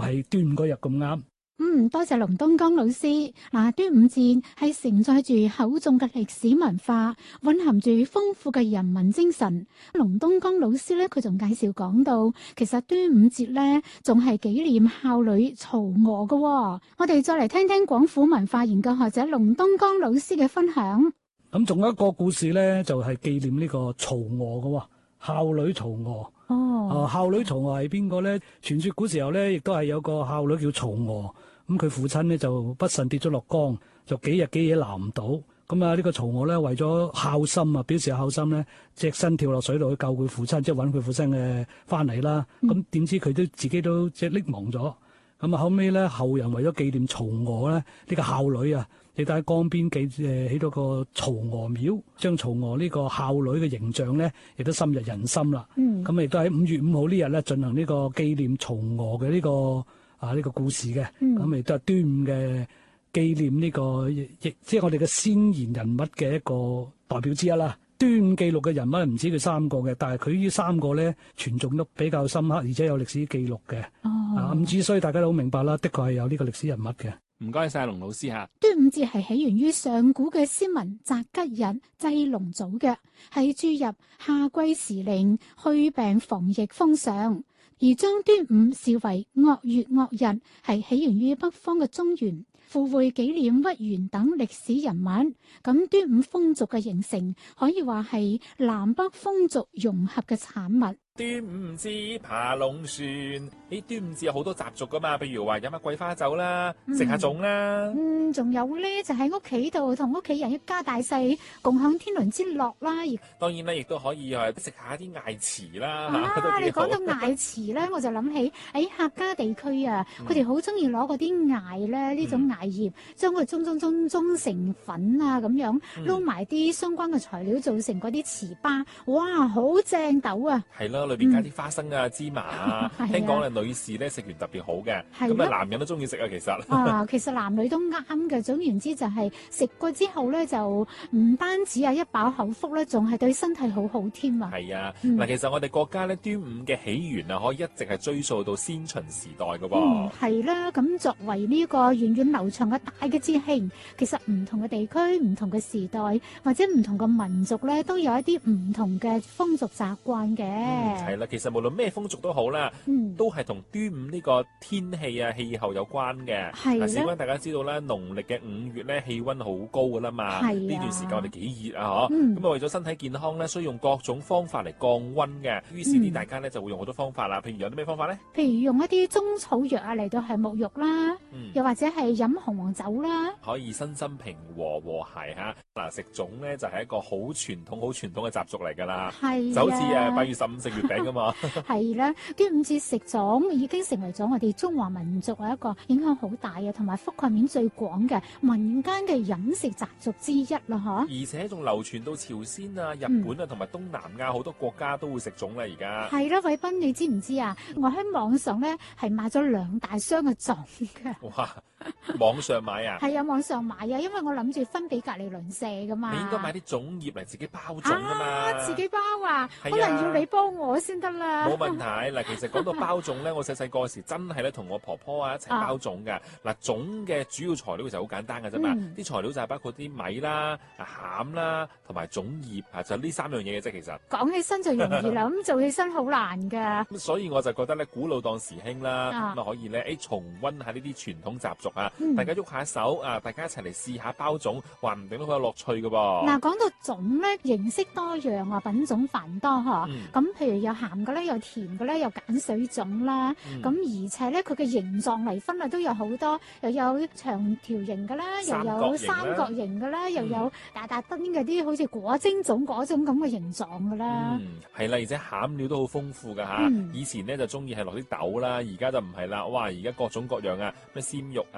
係端午嗰日咁啱。 多謝龍東江老師。端午節係承載住厚重嘅歷史文化，蘊含住豐富嘅人民精神。龍東江老師咧，佢仲介紹講到，其實端午節咧仲係紀念孝女曹娥嘅。我哋再嚟聽聽廣府文化研究學者龍東江老師嘅分享。 咁仲有一個故事咧，就係紀念呢個曹娥嘅孝女曹娥。孝女曹娥係邊個咧？傳說古時候咧，亦都係有個孝女叫曹娥。咁佢父親咧就不慎跌咗落江，就幾日幾夜撈唔到。咁啊，呢個曹娥咧為咗孝心啊，表示孝心咧，隻身跳落水度去救佢父親，即係揾佢父親嘅翻嚟啦。咁點知佢自己都即係溺亡咗。咁啊，後尾咧後人為咗紀念曹娥咧，呢個孝女啊，亦都喺江邊起到個曹娥廟，將曹娥呢個孝女嘅形象咧，亦都深入人心啦。咁亦都喺5月5號呢日咧進行呢個紀念曹娥嘅呢個故事嘅。咁亦都係端午嘅紀念呢個，即係我哋嘅先賢人物嘅一個代表之一啦。端午記錄嘅人物唔止佢3個嘅，但係佢呢3個咧傳頌都比較深刻，而且有歷史記錄嘅。咁之所以大家都好明白啦，的確係有呢個歷史人物嘅。 唔該晒龍老師嚇。 端午節係起源於上古嘅先民擇吉日祭龍祖嘅，係注入夏季時令、去病防疫風尚。而將端午視為惡月惡日，係起源於北方嘅中原，附會紀念屈原等歷史人物。咁端午風俗嘅形成，可以話係南北風俗融合嘅產物。 端午節爬龍船，端午節有好多習俗噶嘛，譬如話飲下桂花酒啦，食下粽啦。 仲有咧就喺屋企度同屋企人一家大細共享天倫之樂啦。 當然咧，亦都可以食下啲艾糍啦。 你講到艾糍咧，我就諗起喺客家地區啊，佢哋好中意攞嗰啲艾咧，呢種艾葉，將佢舂成粉啊，咁樣撈埋啲相關嘅材料，做成嗰啲糍粑，哇，好正斗啊！ 係啦，裏邊加啲花生啊、芝麻啊，聽講咧女士咧食完特別好嘅，咁啊男人都中意食啊，其實。 其實男女都啱嘅。總言之就係食過之後咧，就唔單止一飽口福咧，仲係對身體好好添啊。 係啊，嗱，其實我哋國家咧端午嘅起源啊，可以一直係追溯到先秦時代嘅噃。 係啦，咁作為呢個源遠流長嘅大嘅節慶，其實唔同嘅地區、唔同嘅時代或者唔同嘅民族咧，都有一啲唔同嘅風俗習慣嘅。 係啦，其實無論咩風俗都好啦，都係同端午呢個天氣啊、氣候有關嘅。嗱，事關大家知道咧，農曆嘅5月咧氣溫好高噶啦嘛，呢段時間我哋幾熱啊，咁啊為咗身體健康咧，需要用各種方法嚟降溫嘅。於是大家咧就會用好多方法啦。譬如有啲咩方法咧？ 譬如用一啲中草藥啊嚟到係沐浴啦，又或者係飲紅黃酒啦， 可以身心平和和諧嚇。嗱，食粽咧就係一個好傳統嘅習俗嚟㗎啦，就好似8月15食月餅㗎嘛。 係啦，端午節食粽已經成為咗我哋中華民族一個影響好大嘅，同埋覆蓋面最廣嘅民間嘅飲食習俗之一啦，嚇！ 而且仲流傳到朝鮮啊、日本啊同埋東南亞好多國家都會食粽啦，而家。 係啦，偉斌，你知唔知啊？我喺網上咧係買咗2大箱嘅粽嘅。 哇！網上買啊？ 係啊，網上買啊，因為我諗住分俾隔離鄰舍噶嘛。 你應該買啲粽葉嚟自己包粽啊嘛。 自己包啊？可能要你幫我先得啦。 冇問題。嗱，其實講到包粽咧，我細細個時真係咧同我婆婆啊一齊包粽㗎。嗱，粽嘅主要材料其實好簡單㗎啫嘛。啲材料就係包括啲米啦、餡啦同埋粽葉啊，就呢3樣嘢嘅啫。其實講起身就容易啦，咁做起身好難㗎。 咁所以我就覺得咧，古老當時興啦，咁啊可以咧重溫下呢啲傳統習俗啊，大家喐下手啊，大家一齊嚟試下包粽，話唔定都好有樂趣㗎噃。 嗱，講到粽咧，形式多樣啊，品種繁多嗬。咁譬如有鹹嘅咧，有甜嘅咧，有鹼水粽啦。咁而且咧，佢嘅形狀嚟分啊都有好多，又有長條形嘅啦，又有三角形嘅啦，又有大燈嗰啲好似果蒸粽嗰種咁嘅形狀嘅啦。 係啦，而且餡料都好豐富㗎嚇。以前咧就中意係落啲豆啦，而家就唔係啦。哇！而家各種各樣啊，咩鮮肉啊、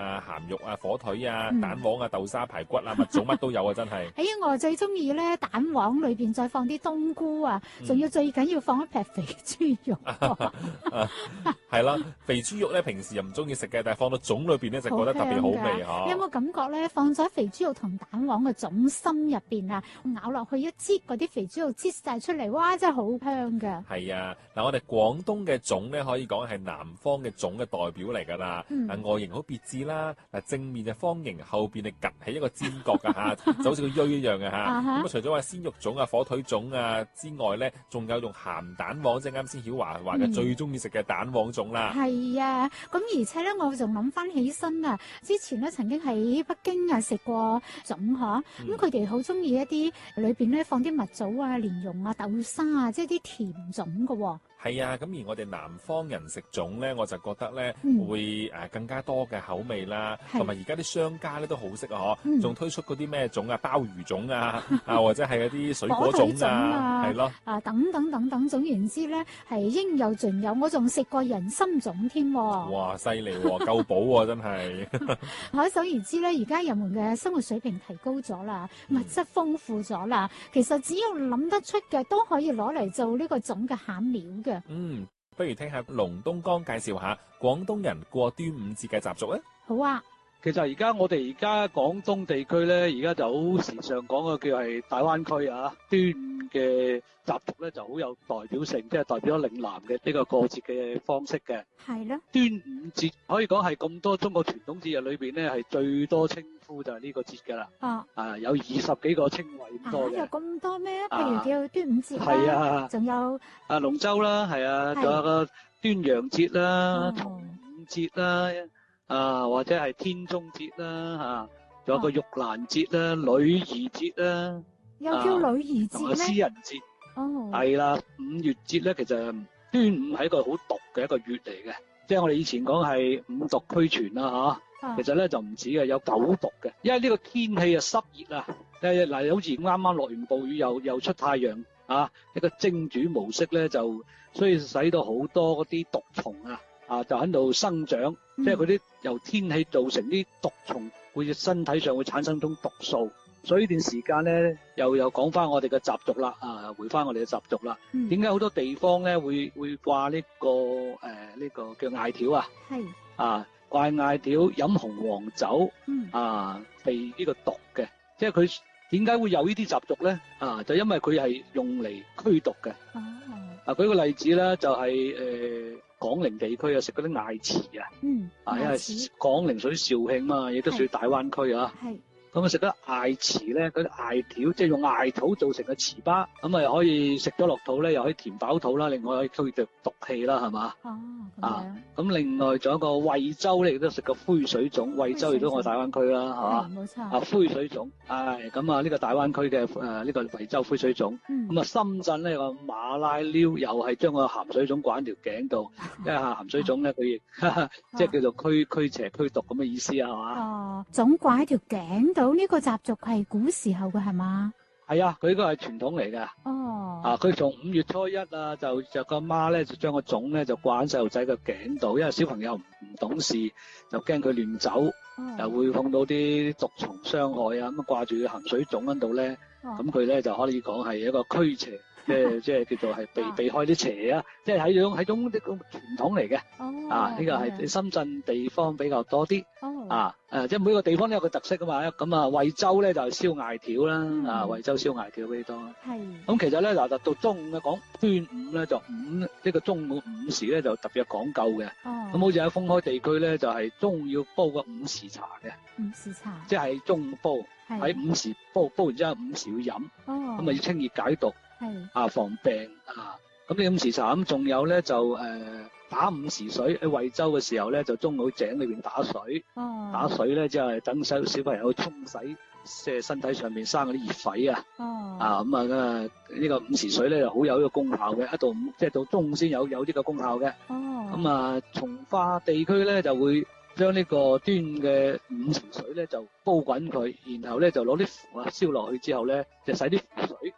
啊、鹹肉啊、火腿啊、蛋黃啊、豆沙排骨啊，物種乜都有啊，真係。 我最中意咧蛋黃裏邊再放啲冬菇啊，仲要最緊要放一劈肥豬肉。 係啦，肥豬肉咧平時又唔中意食嘅，但係放到粽裏邊咧就覺得特別好味嚇。 你有冇感覺咧？放咗肥豬肉同蛋黃嘅粽心入邊啊，咬落去一擠嗰啲肥豬肉擠晒出嚟，哇！真係好香㗎。係啊，嗱，我哋廣東嘅粽咧可以講係南方嘅粽嘅代表嚟㗎啦。外形好別緻啦，正面就方形，後邊係趌起一個尖角㗎嚇，就好似個錐一樣嘅嚇。咁除咗話鮮肉粽啊、火腿粽啊之外咧，仲有用鹹蛋黃，即係啱先曉華話嘅最中意食嘅蛋黃粽啦。 係啊，咁而且咧，我仲諗翻起身啊，之前咧曾經喺北京啊食過粽嗬，咁佢哋好中意一啲裏邊咧放啲蜜棗啊、蓮蓉啊、豆沙啊，即係啲甜粽㗎喎。 係啊，咁而我哋南方人食粽咧，我就覺得咧會更加多嘅口味啦，同埋而家啲商家咧都好識啊，仲推出嗰啲咩粽啊，鮑魚粽啊，或者係嗰啲水果粽啊，係咯， 等等等等，總言之咧係應有盡有，我仲食過人參粽添。 哇，犀利喎，夠補喎，真係。 可想而知咧，而家人們嘅生活水平提高咗啦，物質豐富咗啦，其實只要諗得出嘅都可以攞嚟做呢個粽嘅餡料嘅。 不如聽下龍東江介紹下廣東人過端午節嘅習俗啊。 好啊。 其實我哋而家廣東地區咧，而家就好時常講嘅叫係大灣區啊，端午嘅習俗咧就好有代表性，即係代表咗嶺南嘅呢個過節嘅方式嘅。 係咯。 端午節可以講係咁多中國傳統節日裏邊咧係最多稱呼就係呢個節㗎啦。有20幾個稱謂咁多嘅。有咁多咩？譬如叫端午節啦。係啊。仲有龍舟啦，係啊，仲有個端陽節啦、重五節啦。或者係天中節啦，仲有個玉蘭節啦、女兒節啦， 又叫女兒節咩？ 詩人節，係啦。五月節咧，其實端午係一個好毒嘅一個月嚟嘅，即係我哋以前講係五毒俱全啦，其實咧就唔止嘅，有9毒嘅，因為呢個天氣濕熱啊，嗱，好似啱啱落完暴雨又出太陽一個蒸煮模式咧，就所以使到好多嗰啲毒蟲就喺度生長，即係嗰啲由天氣造成啲毒蟲，會身體上會產生種毒素。所以呢段時間咧，又講翻我哋嘅習俗啦，回翻我哋嘅習俗啦。點解好多地方咧會掛呢個叫艾條啊？係掛艾條飲紅黃酒，避呢個毒嘅。即係佢點解會有呢啲習俗咧？就因為佢係用嚟驅毒嘅。舉個例子啦，就係廣寧地區食嗰啲艾糍因為廣寧屬於肇慶嘛，亦都屬於大灣區咁食得艾糍咧，嗰啲艾條即係用艾土做成嘅糍粑，咁可以食咗落肚咧，又可以填飽肚啦，另外可以驅逐毒氣啦，係嘛？咁另外仲有一個惠州咧，亦都食個灰水粽，惠州亦都我大灣區啦，係嘛？冇錯。灰水粽，咁呢個大灣區嘅呢個惠州灰水粽，咁深圳咧個馬拉撩又係將個鹹水粽掛喺條頸度，因為鹹水粽咧佢亦即係叫做驅邪驅毒咁嘅意思係嘛？ 粽掛喺條頸度。呢個習俗係古時候嘅係嘛？ 係啊，佢呢個係傳統嚟嘅。佢從5月初1就個媽咧就將個粽咧就掛喺細路仔嘅頸度，因為小朋友唔懂事，就驚佢亂走，又會碰到啲毒蟲傷害啊。咁掛住鹹水粽喺度咧，咁佢咧就可以講係一個驅邪。即係叫做係避開啲邪啊！即係係種呢個傳統嚟嘅。呢個係深圳地方比較多啲。即係每個地方都有個特色噶嘛。咁惠州咧就係燒艾條啦。惠州燒艾條比較多。咁其實咧嗱，到中午咧講端午咧就呢個中午午時咧就特別講究嘅。咁好似喺封開地區咧就係中午要煲個午時茶嘅。午時茶。即係中午煲，喺午時煲完之後午時要飲。咁要清熱解毒。防病咁呢午時茶咁，仲有咧就打午時水。喺惠州嘅時候咧，就中午井裏邊打水，打水咧即係等小朋友去沖洗，即係身體上面生嗰啲熱痱呢個午時水咧就好有呢個功效嘅，即係到中午先有呢個功效嘅。從化地區咧就會將呢個端嘅午時水咧就煲滾佢，然後咧就攞啲符燒落去之後咧就洗啲符水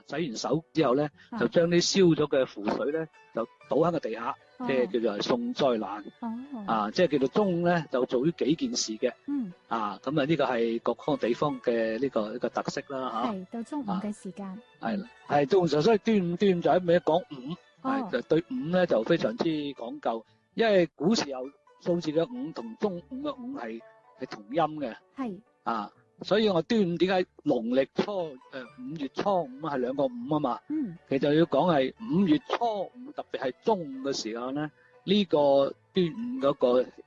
洗完手之後咧，就將啲燒咗嘅符水咧，就倒喺個地下，即係叫做係送災難。即係叫做中午咧，就做呢幾件事嘅。咁呢個係各個地方嘅呢個特色啦嚇。 係到中午嘅時間。 係啦，係中午時候，所以端午就喺尾講午，就對午咧就非常之講究，因為古時候數字嘅午同中午嘅午係同音嘅。係。所以我端午點解農曆5月初五係兩個午啊嘛？其實要講係5月初五，特別係中午嘅時候咧，呢個端午嗰個